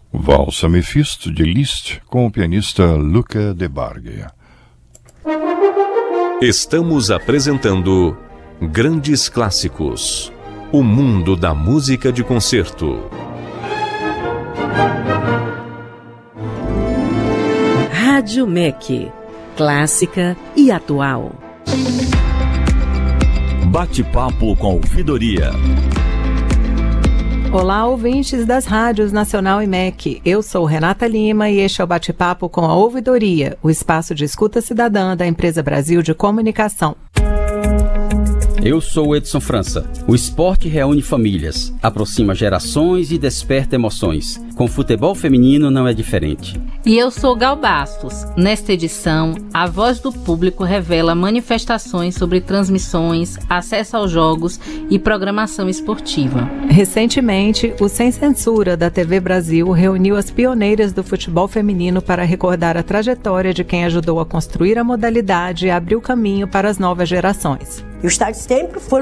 Valsa Mephisto de Liszt com o pianista Luca de Bargue. Estamos apresentando Grandes Clássicos, o mundo da música de concerto. Rádio MEC, clássica e atual. Bate-papo com ouvidoria. Olá, ouvintes das rádios Nacional e MEC. Eu sou Renata Lima e este é o Bate-papo com a Ouvidoria, o espaço de escuta cidadã da Empresa Brasil de Comunicação. Eu sou Edson França. O esporte reúne famílias, aproxima gerações e desperta emoções. Com futebol feminino não é diferente. E eu sou Gal Bastos. Nesta edição, a voz do público revela manifestações sobre transmissões, acesso aos jogos e programação esportiva. Recentemente, o Sem Censura da TV Brasil reuniu as pioneiras do futebol feminino para recordar a trajetória de quem ajudou a construir a modalidade e abrir o caminho para as novas gerações. E o estádio sempre foi